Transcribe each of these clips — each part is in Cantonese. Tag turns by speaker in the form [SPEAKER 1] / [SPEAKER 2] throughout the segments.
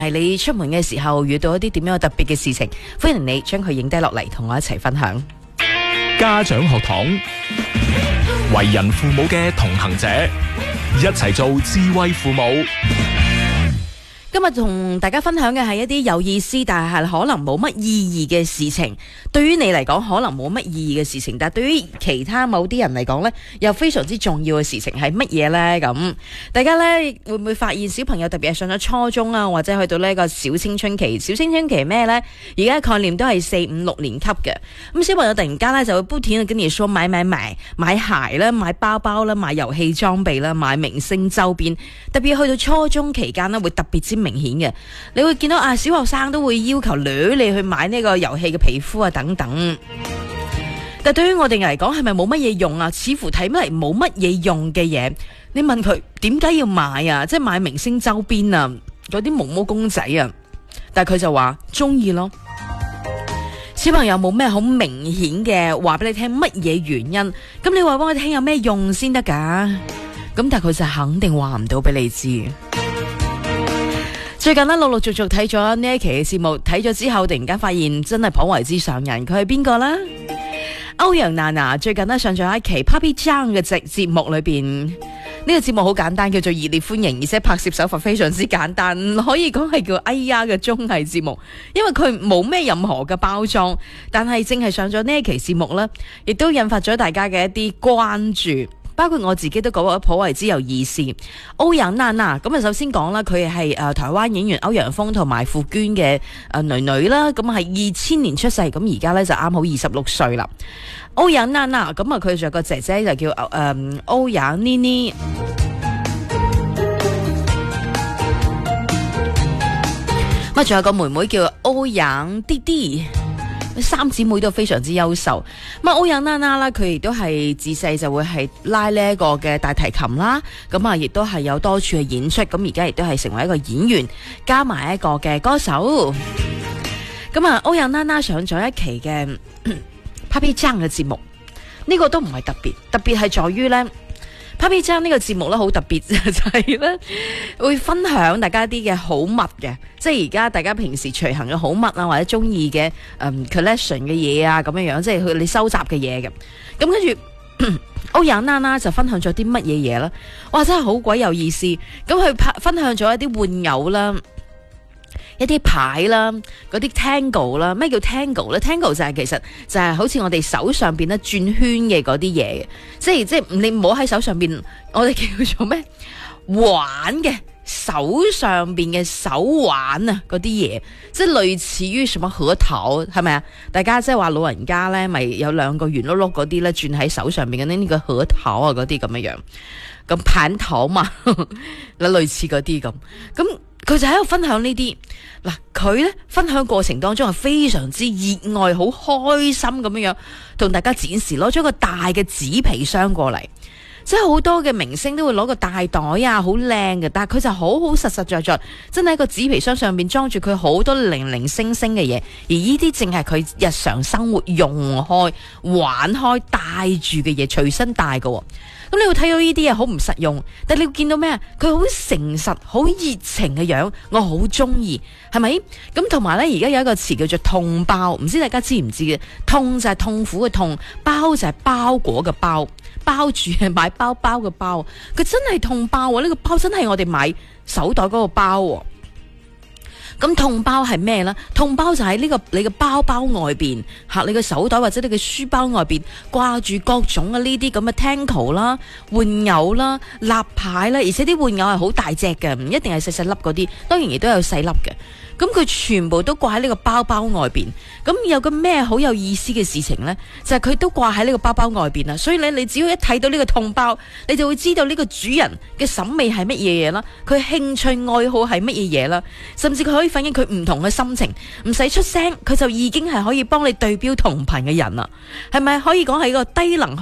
[SPEAKER 1] 係你出門嘅時候遇到一啲點樣特別嘅事情，歡迎你將佢影低落嚟，同我一齊分享。
[SPEAKER 2] 家長學堂，為人父母嘅同行者，一齊做智慧父母。
[SPEAKER 1] 今日同大家分享嘅係一啲有意思，但係可能冇乜意義嘅事情。對於你嚟講可能冇乜意義嘅事情，但係對於其他某啲人嚟講呢，又非常之重要嘅事情係乜嘢呢？咁大家呢會唔會發現小朋友特別係上咗初中啊，或者去到呢個小青春期？小青春期咩呢？而家概念都係4、5、6年級嘅。咁小朋友突然間呢就會不停跟住說買鞋啦，買包包啦，買遊戲裝備啦，買明星周邊。特別去到初中期間呢，會特別之明顯嘅。你會見到啊，小學生都會要求你去買呢個遊戲嘅皮膚啊等等。但對於我哋嚟講，係咪冇乜嘢用啊？似乎睇嚟冇乜嘢用嘅嘢，你問佢點解要買啊？即係買明星周邊啊，嗰啲毛毛公仔啊，但係佢就話中意咯。小朋友冇咩好明顯嘅話俾你聽乜嘢原因，咁你話俾我聽有咩用先得噶？咁但係佢就肯定話唔到俾你知。最近呢，陸陸續續睇咗呢一期嘅節目，睇咗之後突然間發現真係頗為之上癮。佢係邊個啦？歐陽娜娜最近呢上咗一期 Papi Chang 嘅節目裏邊，呢個節目好簡單，叫做熱烈歡迎，而且拍攝手法非常之簡單，可以講係叫哎呀嘅綜藝節目，因為佢冇咩任何嘅包裝，但係正係上咗呢一期節目呢，亦都引發咗大家嘅一啲關注。包括我自己都覺得頗為之有意思。歐陽娜娜咁啊，首先講啦，佢係台灣演員歐陽鋒同埋傅娟嘅女女啦，咁係2000年出世，咁而家咧就啱好26歲啦。歐陽娜娜咁啊，佢仲有個姐姐就叫歐陽妮妮。咁仲有個妹妹叫歐陽弟弟。三姊妹都非常之優秀。咁歐陽娜娜啦，佢亦都係自細就會係拉呢一個嘅大提琴啦。咁啊，亦都係有多處嘅演出。咁而家亦都係成為一個演員，加埋一個嘅歌手。咁啊，歐陽娜娜上咗一期嘅 Papi Chang 嘅節目，呢個都唔係特別，特別係在於呢。Papi Chang 呢個節目咧好特別，就係咧會分享大家啲嘅好物嘅，即係而家大家平時隨行嘅好物啊，或者中意嘅collection 嘅嘢啊，咁樣樣，即係你收集嘅嘢嘅。咁跟住歐陽娜娜就分享咗啲乜嘢嘢啦？哇，真係好鬼有意思！咁佢分享咗一啲玩偶啦。一啲牌啦，嗰啲 tango 啦，咩叫 tango 咧 ？tango 就係其實就係好似我哋手上邊咧轉圈嘅嗰啲嘢嘅，即係你唔好喺手上邊，我哋叫做咩玩嘅手上邊嘅手玩啊嗰啲嘢，即係類似於什麼核桃係咪啊？大家即係話老人家咧，咪有兩個圓碌碌嗰啲咧轉喺手上邊嘅呢個核桃啊嗰啲咁樣樣，咁棒頭嘛，類似嗰啲咁。佢就喺度分享呢啲，嗱佢咧分享過程當中係非常之熱愛，好開心咁樣樣，同大家展示攞咗個大嘅紙皮箱過嚟，即係好多嘅明星都會攞個大袋啊，好靚嘅，但係佢就好實實在在，真係喺個紙皮箱上邊裝住佢好多零零星星嘅嘢，而呢啲淨係佢日常生活用開、玩開、帶住嘅嘢，隨身帶嘅。咁你會睇到呢啲嘢好唔實用，但係你會見到咩啊？佢好誠實、好熱情嘅樣，我好中意，係咪？咁同埋咧，而家有一個詞叫做痛包，唔知大家知唔知嘅？痛就係痛苦嘅痛，包就係包裹嘅包，包住係買包包嘅包，佢真係痛包啊！呢個包真係我哋買手袋嗰個包。咁痛包係咩呢？痛包就喺呢個你嘅包包外邊，吓你嘅手袋或者你嘅書包外邊掛住各種嘅呢啲咁嘅 tango 啦、玩偶啦、立牌啦，而且啲玩偶係好大隻嘅，唔一定係細細粒嗰啲，當然亦都有細粒嘅。咁佢全部都掛喺呢個包包外邊。咁有個咩好有意思嘅事情呢？就係佢都掛喺呢個包包外邊啦。所以你只要一睇到呢個痛包，你就會知道呢個主人嘅審美係乜嘢嘢啦，佢興趣愛好係乜嘢嘢啦，甚至佢可以反映佢唔同嘅心情，唔使出聲，佢就已經係可以幫你對標同頻嘅人啦。係咪可以講係一個低能號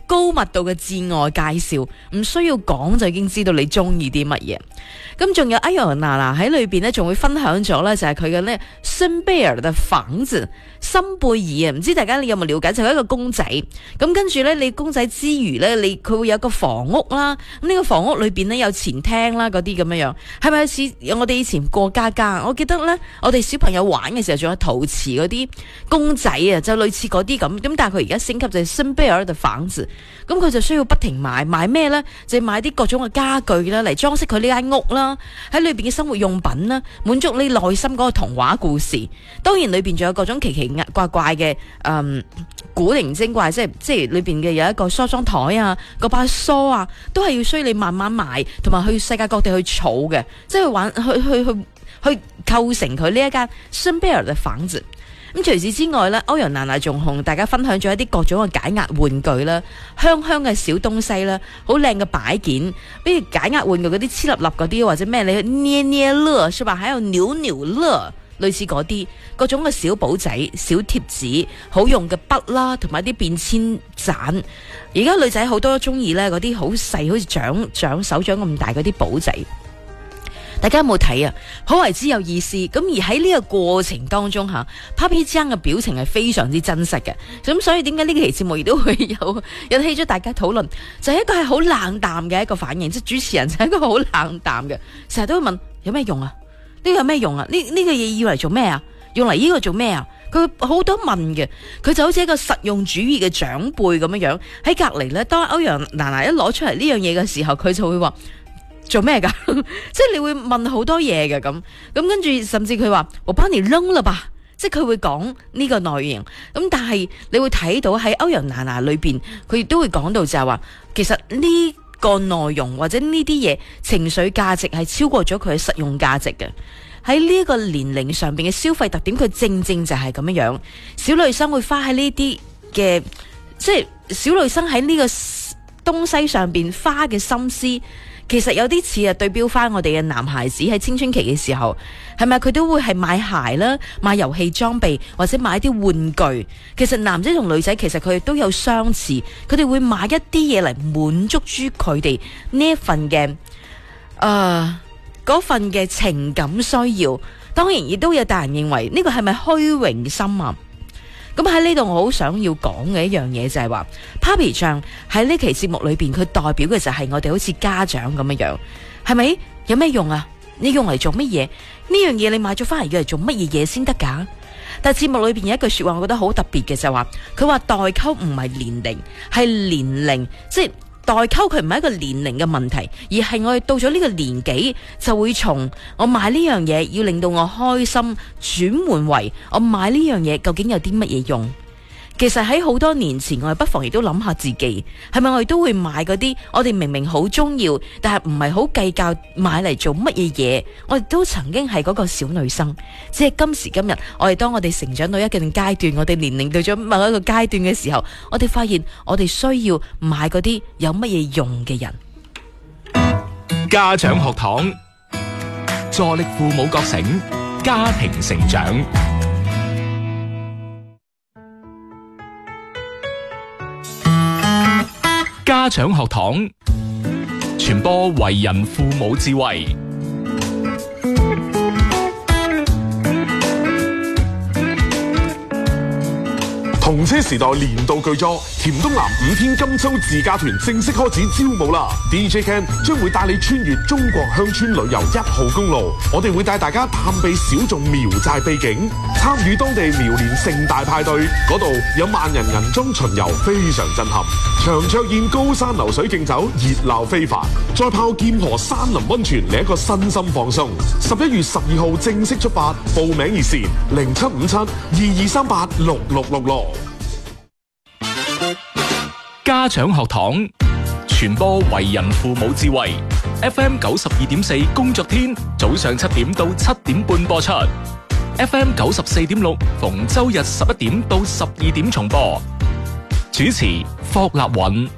[SPEAKER 1] 高密度嘅自我介紹，唔需要講就已經知道你中意啲乜嘢。咁仲有歐陽娜娜喺裏邊呢，仲會分享咗呢，就係佢嘅呢森貝爾嘅房子，森貝爾啊，唔知大家你有冇了解？就係一個公仔，咁跟住呢，你公仔之餘呢，佢會有個房屋啦，咁呢個房屋裏邊呢，有前廳啦，嗰啲咁樣樣，係咪似我哋以前過家家？我記得呢，我哋小朋友玩嘅時候仲有陶瓷嗰啲公仔啊，就類似嗰啲咁，但係佢而家升級就係森貝爾嘅房子，咁佢就需要不停買咩呢？就係買啲各種嘅家具啦，嚟裝飾佢呢間屋啦。喺裏邊嘅生活用品啦，滿足你內心嗰個童話故事。當然裏邊仲有各種奇奇怪怪嘅古靈精怪，即係裏邊嘅有一個梳妝台啊，嗰把梳啊，都係要需要你慢慢買，同埋去世界各地去儲嘅，即係去玩去構成佢呢一間森貝爾嘅房子。咁除此之外咧，歐陽娜娜仲同大家分享咗一啲各種嘅解壓玩具啦，香嘅小東西啦，好靚嘅擺件，比如解壓玩具嗰啲黐立立嗰啲，或者咩你捏捏樂，是吧？還有扭扭樂，類似嗰啲各種嘅小簿仔、小貼紙，好用嘅筆啦，同埋啲便簽盞。而家女仔好多都中意咧嗰啲好細，好似掌手掌咁大嗰啲簿仔。大家有冇睇啊？好為之有意思。咁而喺呢個過程當中吓，Papi Chang嘅表情係非常之真實嘅。咁所以點解呢期節目亦都會引起咗大家討論？就係一個係好冷淡嘅一個反應，即係主持人就係一個好冷淡嘅，成日都會問有咩用啊？呢個有咩用啊？呢個嘢要嚟做咩啊？用嚟呢個做咩啊？佢好多問嘅，佢就好似一個實用主義嘅長輩咁樣樣喺隔籬咧。當歐陽娜娜一攞出嚟呢樣嘢嘅時候，佢就會話。做咩噶？即係你會問好多嘢嘅咁跟住甚至佢話我幫你扔啦吧，即係佢會講呢個內容。咁但係你會睇到喺歐陽娜娜裏邊，佢亦都會講到就係話，其實呢個內容或者呢啲嘢情緒價值係超過咗佢嘅實用價值嘅。喺呢個年齡上邊嘅消費特點，佢正就係咁樣樣。小女生會花喺呢啲嘅，即係小女生喺呢個東西上邊花嘅心思。其實有啲似對標翻我哋嘅男孩子喺青春期嘅時候，係咪佢都會係買鞋啦、買遊戲裝備或者買啲玩具？其實男仔同女仔其實佢哋都有相似，佢哋會買一啲嘢嚟滿足住佢哋呢一份嘅嗰份嘅情感需要。當然亦都有大人認為呢個係咪虛榮心啊？咁喺呢度我好想要講嘅一樣嘢就係話 Papi Chang 喺呢期節目裏邊，佢代表嘅就係我哋好似家長咁樣樣，係咪？有咩用啊？你用嚟做乜嘢？呢樣嘢你買咗翻嚟要嚟做乜嘢嘢先得噶？但係節目裏邊有一句說話，我覺得好特別嘅就係話，佢話代溝唔係年齡，係年齡，即係。代溝佢唔係一個年齡嘅問題，而係我哋到咗呢個年紀就會從我買呢樣嘢要令到我開心，轉換為我買呢樣嘢究竟有啲乜嘢用？其實喺好多年前，我哋不妨亦都諗下自己，係咪我哋都會買嗰啲我哋明明好中意，但係唔係好計較買嚟做乜嘢嘢？我哋都曾經係嗰個小女生，只係今時今日，我哋當我哋成長到一定階段，我哋年齡到咗某一個階段嘅時候，我哋發現我哋需要買嗰啲有乜嘢用嘅人。
[SPEAKER 2] 家長學堂，助力父母覺醒，家庭成長。家長學堂，傳播為人父母智慧。
[SPEAKER 3] 童車時代年度巨作《甜東南5天金秋自駕團》正式開始招募啦 ！DJ Ken 將會帶你穿越中國鄉村旅遊1號公路，我哋會帶大家探秘小眾苗寨秘境，參與當地苗年盛大派對，嗰度有萬人銀裝巡遊，非常震撼。長桌宴、高山流水競走，熱鬧非凡。再泡劍河山林溫泉，嚟一個身心放鬆。11月12號正式出發，報名熱線075722386666。
[SPEAKER 2] 家長學堂，傳播為人父母智慧。FM 92.4工作天，早上7點到7點半播出。FM 94.6逢周日11點到12點重播。主持霍立允。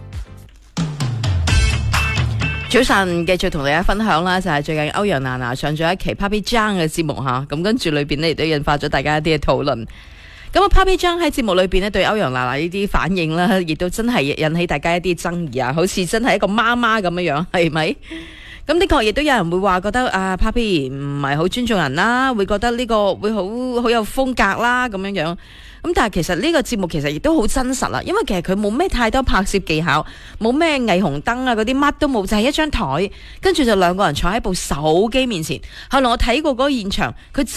[SPEAKER 1] 早晨，繼續同大家分享啦，就係最近歐陽娜娜上咗一期 Papi Chang 嘅節目吓，咁跟住裏邊呢亦都引發咗大家一啲嘅討論。 咁啊，Papi 張喺節目裏邊呢，對歐陽娜娜呢啲反應啦，亦都真係引起大家一啲爭議啊，好似真係一個媽媽咁樣樣，係咪？咁的確亦都有人會話覺得啊 Papi 唔係好尊重人啦，會覺得呢個會好有風格啦咁樣樣。咁但係其實呢個節目其實亦都好真實啦，因為其實佢冇咩太多拍攝技巧，冇咩霓虹燈啊嗰啲乜都冇，就係一張台，跟住就兩個人坐喺部手機面前。後來我睇過嗰個現場，佢